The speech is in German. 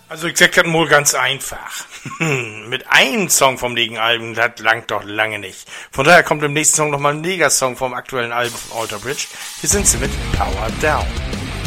Also ich sag das mal ganz einfach. Mit einem Song vom Negan-Album, das langt doch lange nicht. Von daher kommt im nächsten Song nochmal ein Neger-Song vom aktuellen Album Alter Bridge. Hier sind sie mit Power Down.